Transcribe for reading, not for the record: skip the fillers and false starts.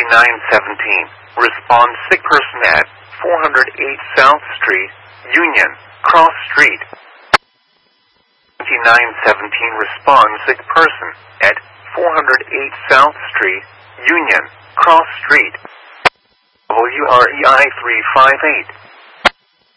2917. Respond sick person at 408 South Street, Union, Cross Street. 2917. Respond sick person at 408 South Street, Union, Cross Street. WREI 358.